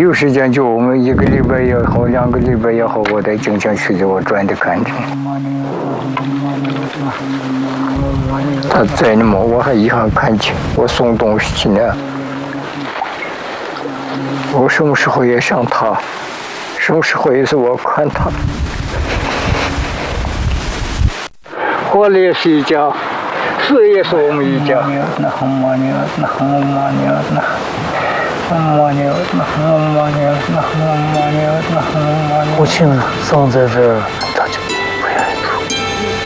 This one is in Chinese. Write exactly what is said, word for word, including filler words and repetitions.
有时间就我们一个礼拜也好，两个礼拜也好，我得经常去给我转的看着。他在呢嘛，我还一下看见，我送东西去呢。我什么时候也想他，什么时候也是我看他。活了也是一家，死也是我们一家。 父亲送在这儿。